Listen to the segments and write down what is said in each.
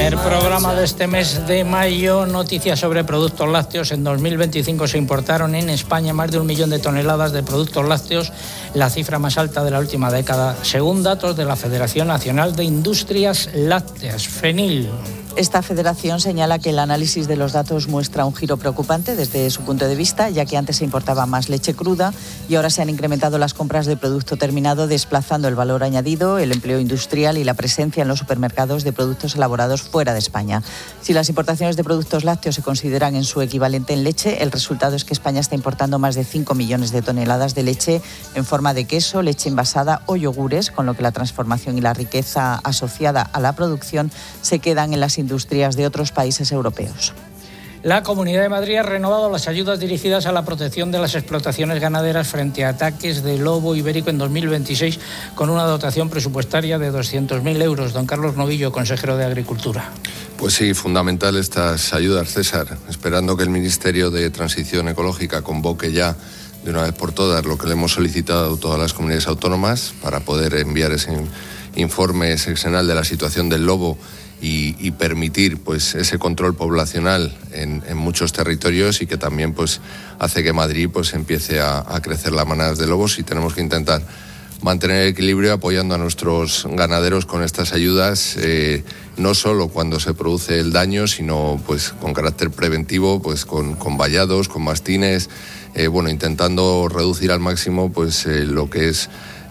Primer programa de este mes de mayo, noticias sobre productos lácteos. En 2025 se importaron en España más de 1 millón de toneladas de productos lácteos, la cifra más alta de la última década, según datos de la Federación Nacional de Industrias Lácteas, FENIL. Esta federación señala que el análisis de los datos muestra un giro preocupante desde su punto de vista, ya que antes se importaba más leche cruda y ahora se han incrementado las compras de producto terminado, desplazando el valor añadido, el empleo industrial y la presencia en los supermercados de productos elaborados fuera de España. Si las importaciones de productos lácteos se consideran en su equivalente en leche, el resultado es que España está importando más de 5 millones de toneladas de leche en forma de queso, leche envasada o yogures, con lo que la transformación y la riqueza asociada a la producción se quedan en las industrias de otros países europeos. La Comunidad de Madrid ha renovado las ayudas dirigidas a la protección de las explotaciones ganaderas frente a ataques de lobo ibérico en 2026, con una dotación presupuestaria de 200.000 euros. Don Carlos Novillo, consejero de Agricultura. Pues sí, fundamental estas ayudas, César, esperando que el Ministerio de Transición Ecológica convoque ya de una vez por todas lo que le hemos solicitado a todas las comunidades autónomas para poder enviar ese informe sexenal de la situación del lobo y permitir pues ese control poblacional en muchos territorios, y que también pues hace que Madrid pues empiece a crecer las manadas de lobos, y tenemos que intentar mantener el equilibrio apoyando a nuestros ganaderos con estas ayudas, no solo cuando se produce el daño, sino pues con carácter preventivo, pues con vallados, con mastines, intentando reducir al máximo pues lo que es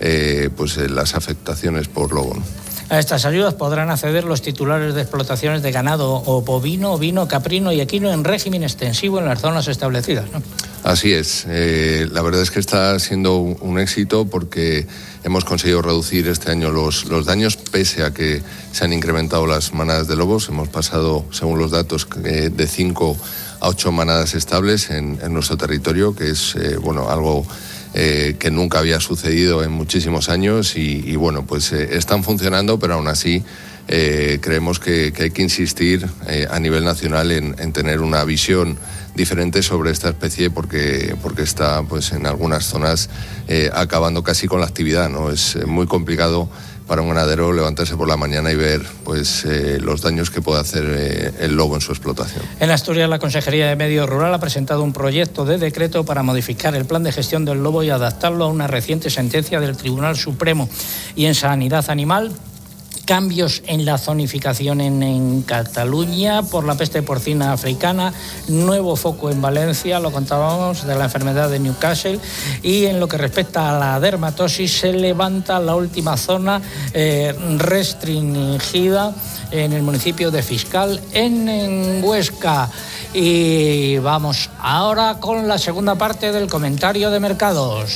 las afectaciones por lobo. A estas ayudas podrán acceder los titulares de explotaciones de ganado o bovino, ovino, caprino y equino en régimen extensivo en las zonas establecidas, ¿no? Así es. La verdad es que está siendo un éxito porque hemos conseguido reducir este año los daños, pese a que se han incrementado las manadas de lobos. Hemos pasado, según los datos, de 5 a 8 manadas estables en nuestro territorio, que es algo que nunca había sucedido en muchísimos años, y están funcionando, pero aún así creemos que hay que insistir a nivel nacional en tener una visión diferente sobre esta especie, porque está pues en algunas zonas acabando casi con la actividad, ¿no? Es muy complicado para un ganadero levantarse por la mañana y ver los daños que puede hacer el lobo en su explotación. En Asturias, la Consejería de Medio Rural ha presentado un proyecto de decreto para modificar el plan de gestión del lobo y adaptarlo a una reciente sentencia del Tribunal Supremo. Y en Sanidad Animal, cambios en la zonificación en Cataluña por la peste porcina africana, nuevo foco en Valencia, lo contábamos, de la enfermedad de Newcastle, y en lo que respecta a la dermatosis se levanta la última zona restringida en el municipio de Fiscal, en Huesca. Y vamos ahora con la segunda parte del comentario de mercados.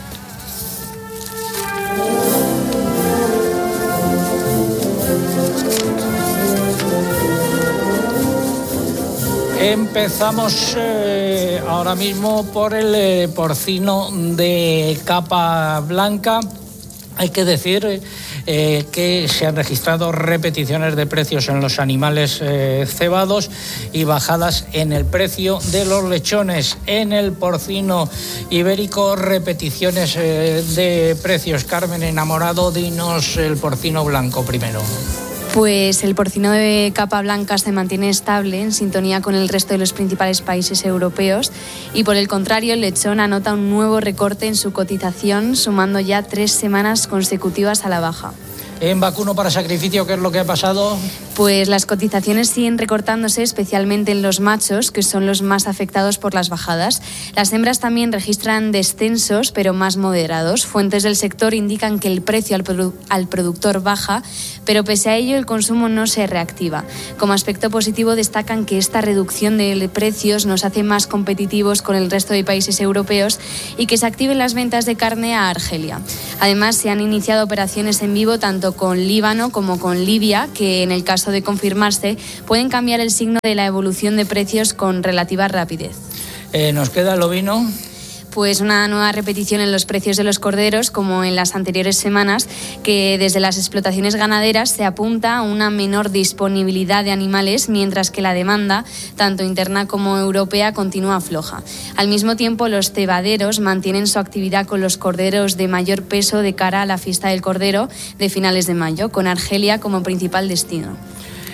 Empezamos ahora mismo por el porcino de capa blanca. Hay que decir que se han registrado repeticiones de precios en los animales cebados y bajadas en el precio de los lechones. En el porcino ibérico, repeticiones de precios. Carmen Enamorado, dinos el porcino blanco primero. Pues el porcino de capa blanca se mantiene estable, en sintonía con el resto de los principales países europeos, y por el contrario el lechón anota un nuevo recorte en su cotización, sumando ya 3 semanas consecutivas a la baja. En vacuno para sacrificio, ¿qué es lo que ha pasado? Pues las cotizaciones siguen recortándose, especialmente en los machos, que son los más afectados por las bajadas. Las hembras también registran descensos, pero más moderados. Fuentes del sector indican que el precio al productor baja, pero pese a ello el consumo no se reactiva. Como aspecto positivo destacan que esta reducción de precios nos hace más competitivos con el resto de países europeos y que se activen las ventas de carne a Argelia. Además, se han iniciado operaciones en vivo tanto con Líbano como con Libia, que en el caso de confirmarse pueden cambiar el signo de la evolución de precios con relativa rapidez. ¿Nos queda el ovino? Pues una nueva repetición en los precios de los corderos, como en las anteriores semanas, que desde las explotaciones ganaderas se apunta a una menor disponibilidad de animales, mientras que la demanda, tanto interna como europea, continúa floja. Al mismo tiempo, los cebaderos mantienen su actividad con los corderos de mayor peso de cara a la fiesta del cordero de finales de mayo, con Argelia como principal destino.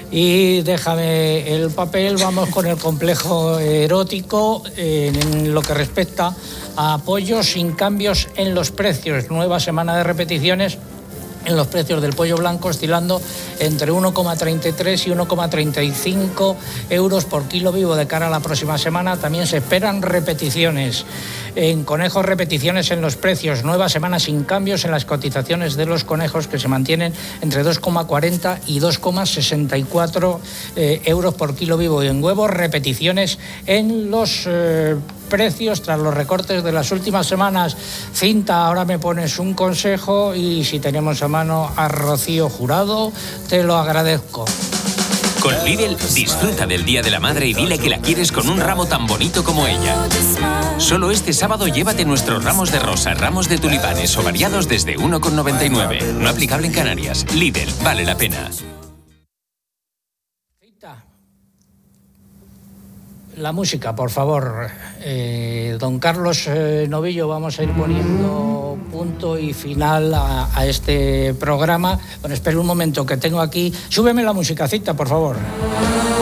Y déjame el papel, vamos con el complejo erótico en lo que respecta a apoyos sin cambios en los precios. Nueva semana de repeticiones en los precios del pollo blanco, oscilando entre 1,33 y 1,35 euros por kilo vivo de cara a la próxima semana. También se esperan repeticiones en conejos, repeticiones en los precios. Nueva semana sin cambios en las cotizaciones de los conejos, que se mantienen entre 2,40 y 2,64 euros por kilo vivo. Y en huevos, repeticiones en los precios tras los recortes de las últimas semanas. Cinta, ahora me pones un consejo, y si tenemos a mano a Rocío Jurado, te lo agradezco. Con Lidl, disfruta del Día de la Madre y dile que la quieres con un ramo tan bonito como ella. Solo este sábado llévate nuestros ramos de rosa, ramos de tulipanes o variados desde 1,99. No aplicable en Canarias. Lidl, vale la pena. La música, por favor. Don Carlos Novillo, vamos a ir poniendo punto y final a este programa. Bueno, espera un momento que tengo aquí. Súbeme la musicacita, por favor.